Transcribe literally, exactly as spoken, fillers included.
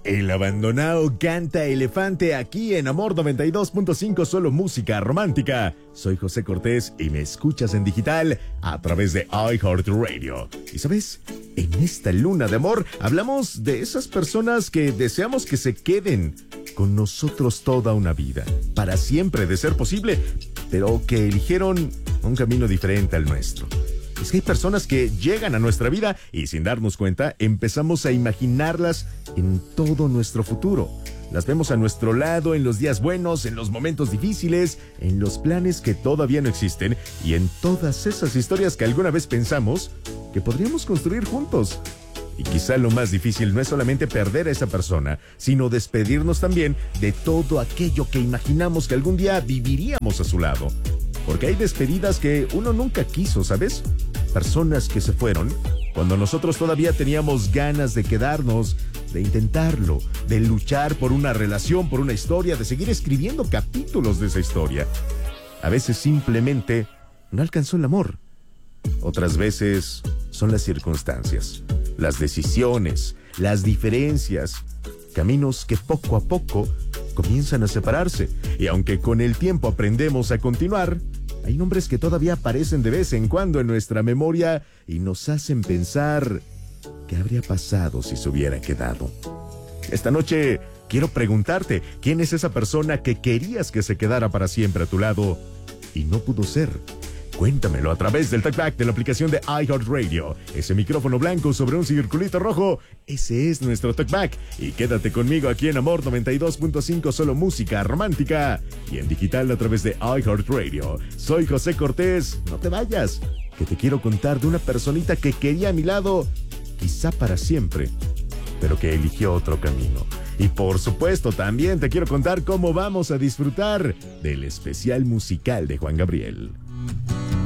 El abandonado canta elefante aquí en Amor noventa y dos punto cinco, solo música romántica. Soy José Cortés y me escuchas en digital a través de iHeartRadio. Y sabes, en esta luna de amor hablamos de esas personas que deseamos que se queden con nosotros toda una vida, para siempre de ser posible, pero que eligieron un camino diferente al nuestro. Es que hay personas que llegan a nuestra vida y sin darnos cuenta empezamos a imaginarlas en todo nuestro futuro. Las vemos a nuestro lado en los días buenos, en los momentos difíciles, en los planes que todavía no existen y en todas esas historias que alguna vez pensamos que podríamos construir juntos. Y quizá lo más difícil no es solamente perder a esa persona, sino despedirnos también de todo aquello que imaginamos que algún día viviríamos a su lado. Porque hay despedidas que uno nunca quiso, ¿sabes? Personas que se fueron cuando nosotros todavía teníamos ganas de quedarnos, de intentarlo, de luchar por una relación, por una historia, de seguir escribiendo capítulos de esa historia. A veces simplemente no alcanzó el amor. Otras veces son las circunstancias, las decisiones, las diferencias, caminos que poco a poco comienzan a separarse. Y aunque con el tiempo aprendemos a continuar, hay nombres que todavía aparecen de vez en cuando en nuestra memoria y nos hacen pensar qué habría pasado si se hubiera quedado. Esta noche quiero preguntarte, ¿quién es esa persona que querías que se quedara para siempre a tu lado y no pudo ser? Cuéntamelo a través del talkback de la aplicación de iHeartRadio. Ese micrófono blanco sobre un circulito rojo, ese es nuestro talkback. Y quédate conmigo aquí en Amor noventa y dos punto cinco, solo música romántica. Y en digital a través de iHeartRadio. Soy José Cortés, no te vayas, que te quiero contar de una personita que quería a mi lado, quizá para siempre, pero que eligió otro camino. Y por supuesto también te quiero contar cómo vamos a disfrutar del especial musical de Juan Gabriel.